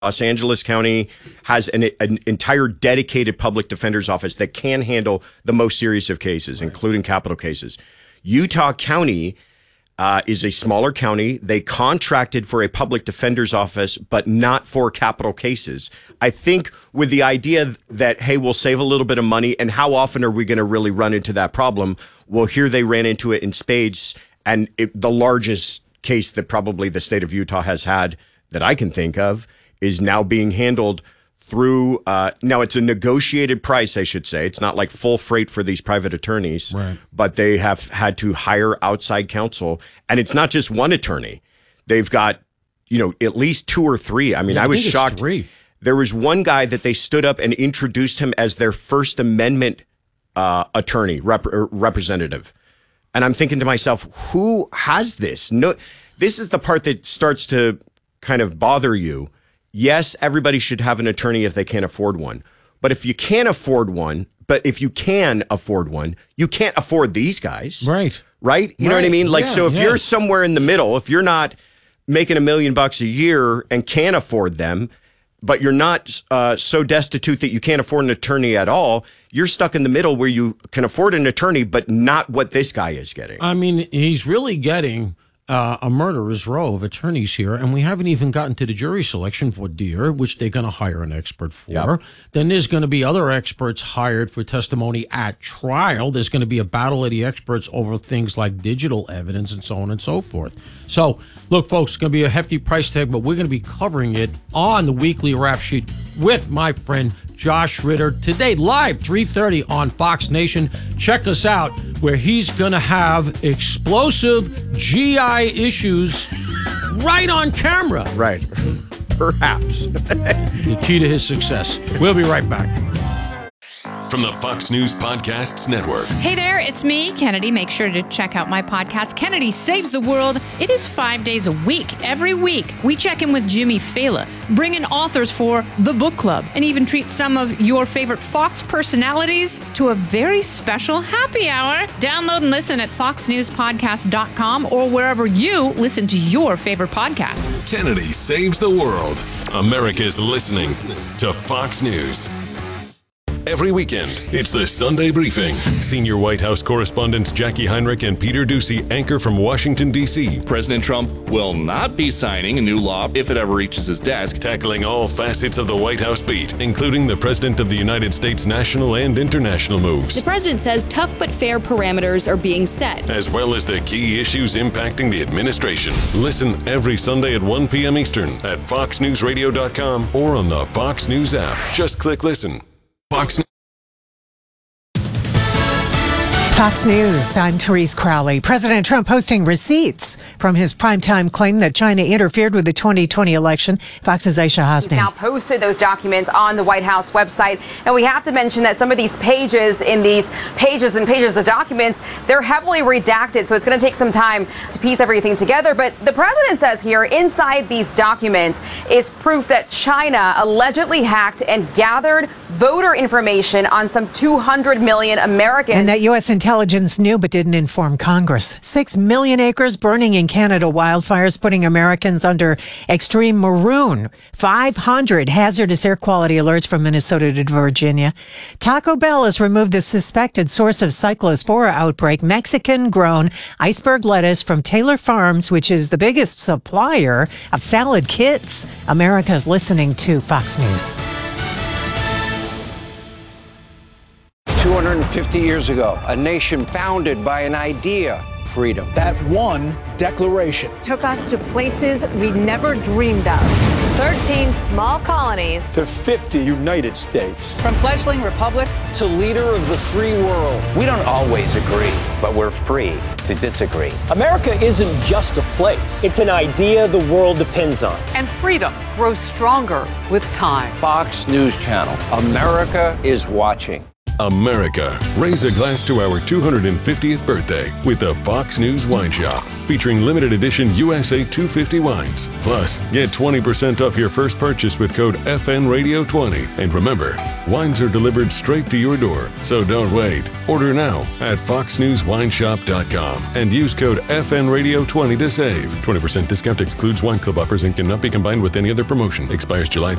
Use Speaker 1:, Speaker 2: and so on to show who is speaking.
Speaker 1: Los Angeles County has an entire dedicated public defender's office that can handle the most serious of cases, including capital cases. Utah County is a smaller county. They contracted for a public defender's office, but not for capital cases. I think with the idea that, hey, we'll save a little bit of money, and how often are we going to really run into that problem? Well, here they ran into it in spades, and the largest case that probably the state of Utah has had that I can think of is now being handled through, now it's a negotiated price, I should say. It's not like full freight for these private attorneys, but they have had to hire outside counsel. And it's not just one attorney. They've got, at least 2 or 3. I mean, I was shocked.
Speaker 2: 3.
Speaker 1: There was one guy that they stood up and introduced him as their First Amendment attorney, representative. And I'm thinking to myself, who has this? No, this is the part that starts to kind of bother you. Yes, everybody should have an attorney if they can't afford one. But if you can't afford one, you can't afford these guys.
Speaker 2: Right.
Speaker 1: Right? You know what I mean? Like, so if you're somewhere in the middle, if you're not making $1 million a year and can't afford them, but you're not so destitute that you can't afford an attorney at all, you're stuck in the middle where you can afford an attorney, but not what this guy is getting.
Speaker 2: I mean, he's really getting a murderer's row of attorneys here, and we haven't even gotten to the jury selection for Deere, which they're going to hire an expert for. Yep. Then there's going to be other experts hired for testimony at trial. There's going to be a battle of the experts over things like digital evidence and so on and so forth. So, look, folks, it's going to be a hefty price tag, but we're going to be covering it on the weekly rap sheet with my friend Josh Ritter today, live 3:30 on Fox Nation. Check us out, where he's going to have explosive GI issues right on camera.
Speaker 1: Right. Perhaps.
Speaker 2: The key to his success. We'll be right back.
Speaker 3: From the Fox News Podcasts Network.
Speaker 4: Hey there, it's me, Kennedy. Make sure to check out my podcast, Kennedy Saves the World. It is 5 days a week. Every week, we check in with Jimmy Fallon, bring in authors for the book club, and even treat some of your favorite Fox personalities to a very special happy hour. Download and listen at foxnewspodcast.com or wherever you listen to your favorite podcast.
Speaker 3: Kennedy Saves the World. America's listening to Fox News. Every weekend, it's the Sunday Briefing. Senior White House correspondents Jackie Heinrich and Peter Doocy anchor from Washington, D.C.
Speaker 5: President Trump will not be signing a new law if it ever reaches his desk.
Speaker 3: Tackling all facets of the White House beat, including the President of the United States' national and international moves.
Speaker 6: The president says tough but fair parameters are being set,
Speaker 3: as well as the key issues impacting the administration. Listen every Sunday at 1 p.m. Eastern at foxnewsradio.com or on the Fox News app. Just click listen. Fox
Speaker 7: News, I'm Therese Crowley. President Trump posting receipts from his primetime claim that China interfered with the 2020 election. Fox's Aisha Hosni.
Speaker 8: Now posted those documents on the White House website. And we have to mention that some of these pages in these pages and pages of documents, they're heavily redacted. So it's going to take some time to piece everything together. But the president says here inside these documents is proof that China allegedly hacked and gathered voter information on some 200 million Americans.
Speaker 7: And that U.S. intelligence knew but didn't inform Congress. 6 million acres burning in Canada wildfires, putting Americans under extreme maroon. 500 hazardous air quality alerts from Minnesota to Virginia. Taco Bell has removed the suspected source of cyclospora outbreak, Mexican-grown iceberg lettuce from Taylor Farms, which is the biggest supplier of salad kits. America's listening to Fox News.
Speaker 9: 250 years ago, a nation founded by an idea, freedom.
Speaker 10: That one declaration
Speaker 11: took us to places we never dreamed of. 13 small colonies
Speaker 10: to 50 United States.
Speaker 11: From fledgling republic
Speaker 9: to leader of the free world. We don't always agree, but we're free to disagree.
Speaker 12: America isn't just a place. It's an idea the world depends on.
Speaker 11: And freedom grows stronger with time.
Speaker 9: Fox News Channel. America is watching.
Speaker 3: America, raise a glass to our 250th birthday with the Fox News Wine Shop, featuring limited edition USA 250 wines. Plus, get 20% off your first purchase with code FNRadio20. And remember, wines are delivered straight to your door, so don't wait. Order now at foxnewswineshop.com and use code FNRadio20 to save. 20% discount excludes wine club offers and cannot be combined with any other promotion. Expires July